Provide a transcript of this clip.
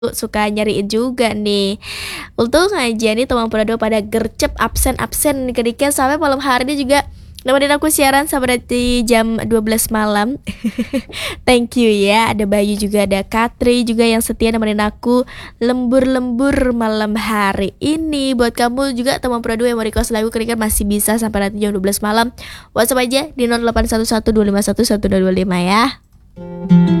suka nyariin juga nih. Untung aja nih teman Prado pada gercep absen-absen kedikit sampai malam hari ini juga nemenin aku siaran sampai nanti jam 12 malam. Thank you ya. Ada Bayu juga, ada Katri juga yang setia nemenin aku lembur-lembur malam hari ini. Buat kamu juga teman Prado yang mau request lagu kedikit masih bisa sampai nanti jam 12 malam. WhatsApp aja di 0811 251 1225 ya.